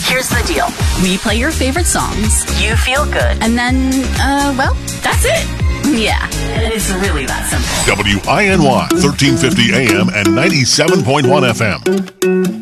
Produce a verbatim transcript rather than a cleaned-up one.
Here's the deal. We play your favorite songs. You feel good. And then, uh, well, that's it. Yeah. It's really that simple. W I N Y, thirteen fifty A M and ninety-seven point one F M.